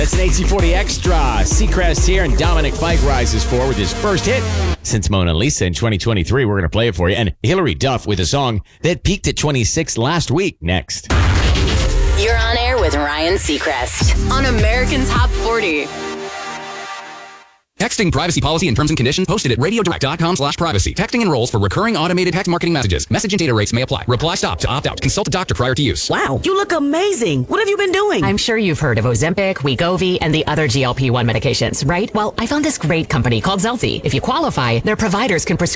That's an AC40 Extra. Seacrest here, and Dominic Fike rises forward with his first hit since Mona Lisa in 2023. We're going to play it for you. And Hilary Duff with a song that peaked at 26 last week. Next. You're on air with Ryan Seacrest on American's Top 40. Texting privacy policy and terms and conditions posted at radiodirect.com/privacy. Texting enrolls for recurring automated text marketing messages. Message and data rates may apply. Reply stop to opt out. Consult a doctor prior to use. Wow, you look amazing. What have you been doing? I'm sure you've heard of Ozempic, Wegovy, and the other GLP-1 medications, right? Well, I found this great company called Zelty. If you qualify, their providers can prescribe